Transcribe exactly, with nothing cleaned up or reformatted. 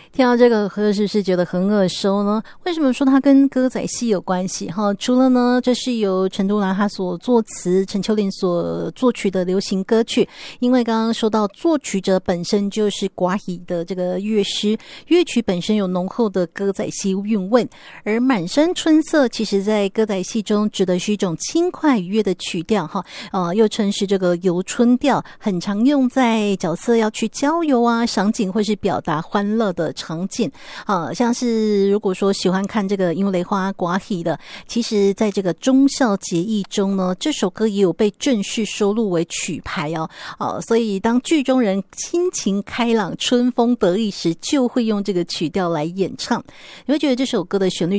听到这个歌是不是觉得很耳熟呢？为什么说它跟歌仔戏有关系哈？除了呢，这是由陈都兰他所作词，陈秋玲所作曲的流行歌曲。因为刚刚说到作曲者本身就是寡喜的这个乐师，乐曲本身有浓厚的歌仔戏韵味。而满山春色其实在歌仔戏中指的是一种轻快愉悦的曲调哈，呃，又称是这个游春调，很常用在角色要去郊游啊、赏景或是表达欢乐的场景。啊，像是如果说喜欢看这个樱雷花寡喜的，其实在这个忠孝节义中呢，这首歌也有被正式收录为曲牌哦。哦，所以当剧中人心情开朗、春风得意时，就会用这个曲调来演唱。你会觉得这首歌的旋律